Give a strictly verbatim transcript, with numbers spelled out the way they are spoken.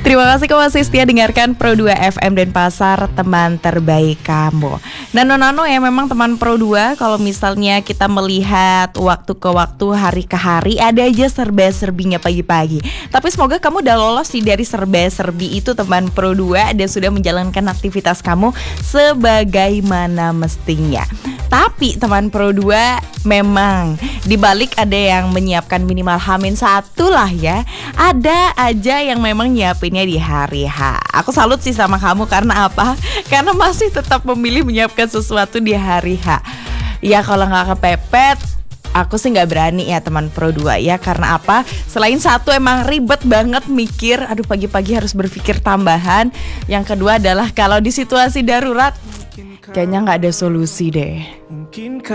Terima kasih kamu masih setia dengarkan Pro dua F M dan Pasar, teman terbaik kamu. Nano-nano ya, memang teman Pro dua, kalau misalnya kita melihat waktu ke waktu, hari ke hari, ada aja serba-serbinya pagi-pagi. Tapi semoga kamu udah lolos sih dari serba-serbi itu teman Pro dua, dan sudah menjalankan aktivitas kamu sebagaimana mestinya. Tapi teman Pro dua, memang dibalik ada yang menyiapkan minimal hamin satu lah ya, ada aja yang memang nyiapinnya di hari H. Aku salut sih sama kamu, karena apa? Karena masih tetap memilih menyiapkan sesuatu di hari H. Ya kalau nggak kepepet, aku sih nggak berani ya teman Pro dua ya. Karena apa? Selain satu, emang ribet banget mikir, aduh pagi-pagi harus berpikir tambahan. Yang kedua adalah kalau di situasi darurat, kayaknya nggak ada solusi deh.